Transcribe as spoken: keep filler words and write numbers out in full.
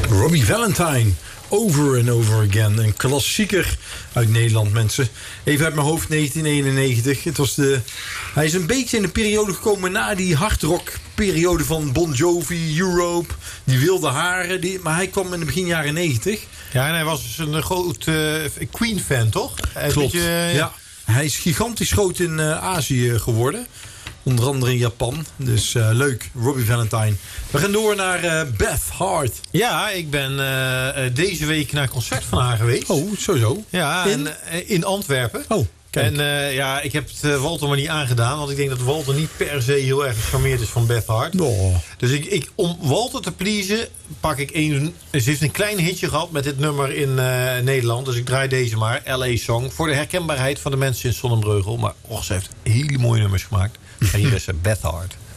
Robbie Valentine. Over and over again. Een klassieker uit Nederland, mensen. Even uit mijn hoofd, negentien eenennegentig. Het was de, hij is een beetje in de periode gekomen na die hardrock periode van Bon Jovi, Europe. Die wilde haren. Die, maar hij kwam in de begin jaren negentig. Ja, en hij was dus een groot uh, Queen-fan, toch? Klopt, je, uh, ja. Hij is gigantisch groot in uh, Azië geworden. Onder andere in Japan. Dus uh, leuk, Robbie Valentine. We gaan door naar uh, Beth Hart. Ja, ik ben uh, deze week naar een concert van haar geweest. Oh, sowieso. Ja, in, en, uh, in Antwerpen. Oh, kijk. En uh, ja, ik heb het uh, Walter maar niet aangedaan. Want ik denk dat Walter niet per se heel erg gecharmeerd is van Beth Hart. Oh. Dus ik, ik, om Walter te pleasen pak ik een... Ze heeft een klein hitje gehad met dit nummer in uh, Nederland. Dus ik draai deze maar, L A Song. Voor de herkenbaarheid van de mensen in Sonnenbreugel. Maar och, ze heeft hele mooie nummers gemaakt. En hier is Beth Hart.